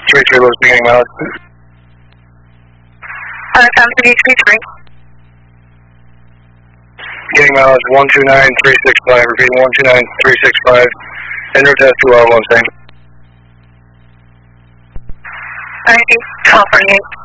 33 Louis, beginning mileage. Time to HP3. Beginning mileage 129365, repeating 129365, en route to SQR 1 same. Thank you, 1248.